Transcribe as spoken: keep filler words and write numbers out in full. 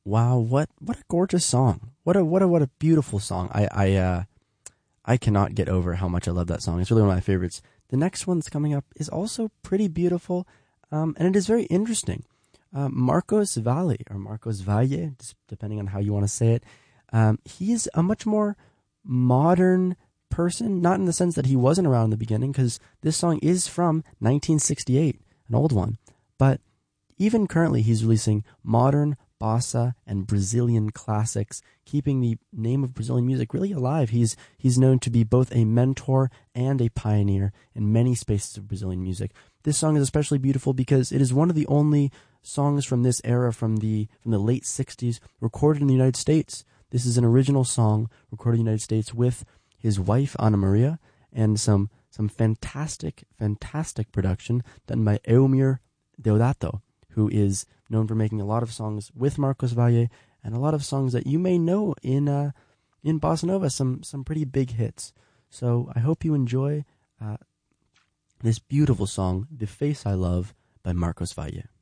Wow, what what a gorgeous song. What a what a what a beautiful song. I I uh I cannot get over how much I love that song. It's really one of my favorites. The next one that's coming up is also pretty beautiful, um, and it is very interesting. Uh, Marcos Valle, or Marcos Valle, depending on how you want to say it, um, he's a much more modern person, not in the sense that he wasn't around in the beginning, because this song is from nineteen sixty-eight, an old one. But even currently, he's releasing modern bossa and Brazilian classics, keeping the name of Brazilian music really alive. He's he's known to be both a mentor and a pioneer in many spaces of Brazilian music. This song is especially beautiful because it is one of the only songs from this era, from the from the late sixties, recorded in the United States. This is an original song recorded in the United States with his wife Ana Maria, and some some fantastic, fantastic production done by Eumir Deodato, who is known for making a lot of songs with Marcos Valle and a lot of songs that you may know in uh, in bossa nova, some some pretty big hits. So I hope you enjoy uh, this beautiful song, "The Face I Love" by Marcos Valle.